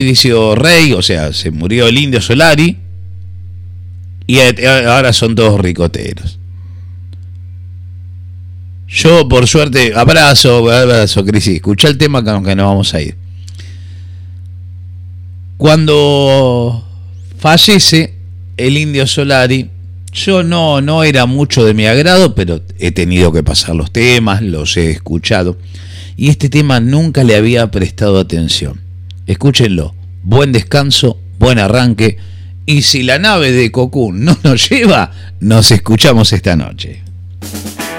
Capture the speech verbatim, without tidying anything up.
Patricio Rey, o sea, se murió el Indio Solari y ahora son todos ricoteros. Yo, por suerte, abrazo, abrazo, Crisi. Escuchá el tema que nos vamos a ir. Cuando fallece el Indio Solari, yo no, no era mucho de mi agrado, pero he tenido que pasar los temas, los he escuchado. Y este tema nunca le había prestado atención. Escúchenlo. Buen descanso, buen arranque. Y si la nave de Cocoon no nos lleva, nos escuchamos esta noche.